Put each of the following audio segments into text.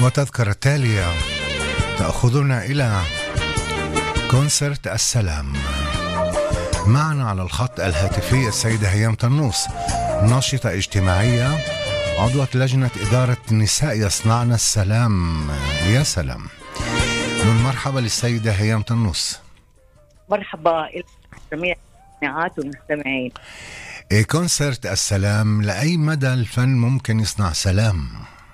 وتذكرة التالية تأخذنا إلى كونسرت السلام. معنا على الخط الهاتفي السيدة هيام طنوس، ناشطة اجتماعية، عضوة لجنة إدارة نساء يصنعن السلام. يا سلام، من مرحبا للسيدة هيام طنوس. مرحبا جميع المستمعات والمستمعين. كونسرت السلام، لأي مدى الفن ممكن يصنع سلام؟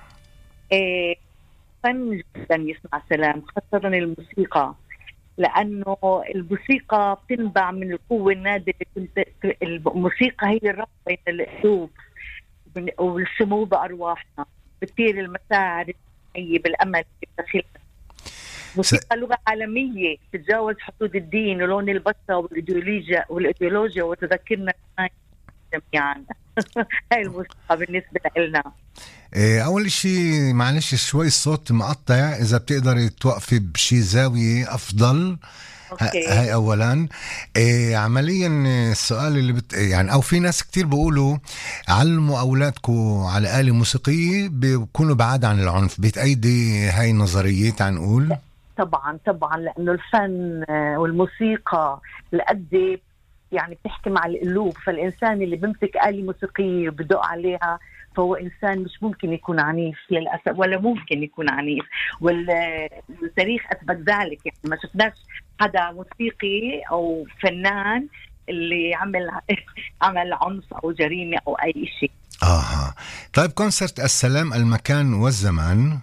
فن جدا يصنع سلام، خاصة الموسيقى، لأنه الموسيقى بتنبع من القوة النادرة. الموسيقى هي الربط بين القلوب والسمو بأرواحنا، بتثير المشاعر بالأمل اللي بداخلنا. موسيقى لغة عالمية تتجاوز حدود الدين ولون البشرة والإيديولوجيا وتذكرنا جميعا. هاي الموسيقى بالنسبة لنا. أول شيء معلش شوي الصوت مقطع، إذا بتقدري توقفي بشي زاوية أفضل. هاي أولا. عمليا السؤال اللي يعني أو في ناس كتير بيقولوا علموا أولادكم على آلة موسيقية بيكونوا بعاد عن العنف، بتأيدي هاي النظرية؟ تنقول طبعا لأنه الفن والموسيقى لقد يعني بتحكي مع القلوب، فالإنسان اللي بيمسك آلة موسيقية وبدق عليها فهو إنسان مش ممكن يكون عنيف للأسف، ولا ممكن يكون عنيف، والتاريخ أثبت ذلك. يعني ما شفناش حدا موسيقي أو فنان اللي عمل عنف أو جريمة أو أي شيء. طيب، كونسرت السلام، المكان والزمان؟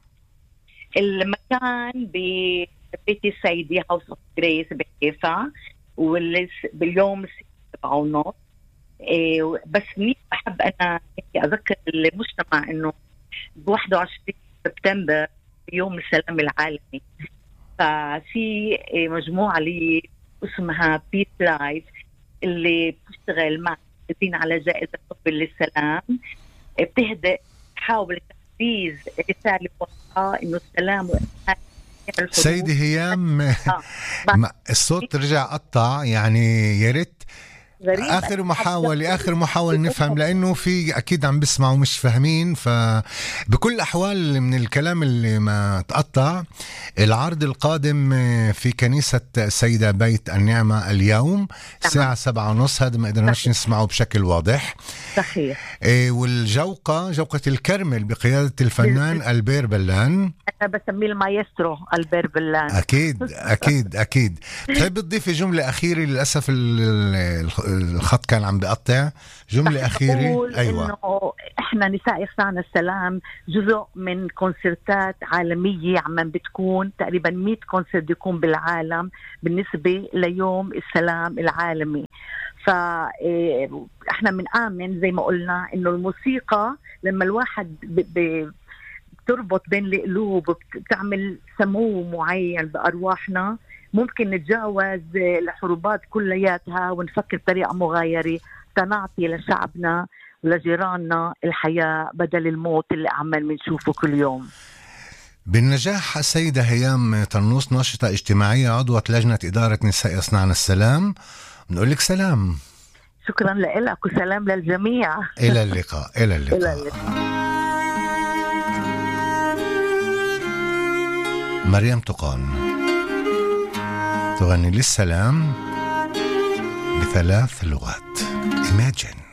المكان ببيت السيدة هاوس اوف جريس بحيفا، باليوم 7:30. بس منيح بحب أنا أذكر المجتمع إنه 21 سبتمبر يوم السلام العالمي، ففي مجموعة اللي اسمها بيس لايف اللي بتشتغل مع الذين على جائزة نوبل للسلام، بتهدأ تحاول تنفيذ رسالة واضحة إنه السلام سيدي هيام. الصوت رجع قطع، يعني يا ريت آخر محاولة نفهم، لأنه في أكيد عم بسمعوا مش فاهمين. فبكل الأحوال من الكلام اللي ما تقطع، العرض القادم في كنيسة السيدة بيت النعمة اليوم الساعة 7:30. هذا ما قدرناش نسمعه بشكل واضح. صحيح. جوقة الكرمل بقيادة الفنان ألبير بلان. أنا بسميه المايسترو ألبير بلان. أكيد. تحب تضيفي جملة أخيرة؟ للأسف الخط كان عم بقطع. جملة أخيرة. أيوة. إنه إحنا نساء يصنعن السلام جزء من كونسرتات عالمية عم بتكون تقريبا 100 كونسرت يكون بالعالم بالنسبة ليوم السلام العالمي. فإحنا بنآمن زي ما قلنا إنه الموسيقى لما الواحد بتربط بين القلوب وبتعمل سمو معين بأرواحنا، ممكن نتجاوز الحروبات كلياتها ونفكر بطريقة مغايرة تنعطي لشعبنا ولجيراننا الحياة بدل الموت اللي عمال بنشوفه كل يوم. بالنجاح. السيدة هيام طنوس، ناشطة اجتماعية، عضوة لجنة إدارة نساء يصنعن السلام، نقول لك سلام. شكرا لك وسلام للجميع. إلى اللقاء. مريم تقان تغني للسلام ب3 لغات. Imagine.